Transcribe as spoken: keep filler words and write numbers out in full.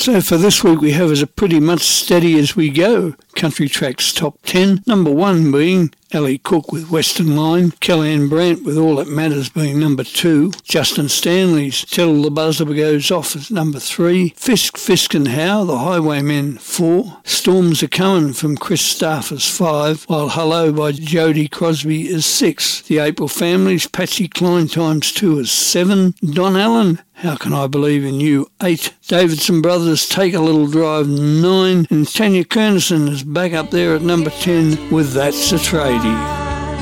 So for this week we have as a pretty much steady as we go. Country Tracks Top ten. Number one being Ellie Cook with Western Line. Kellyanne Brandt with All That Matters being number two. Justin Stanley's Till the Buzzer Goes Off is number three. Fisk, Fisk and How, The Highwaymen, four. Storms Are Comin' from Chris Stafford's five. While Hello by Jodie Crosby is six. The April Families, Patsy Cline times two is seven. Don Allen, How Can I Believe in You, eight. Davidson Brothers, Take a Little Drive, nine. And Tanya Kernison is back up there at number ten with That's a Tradie.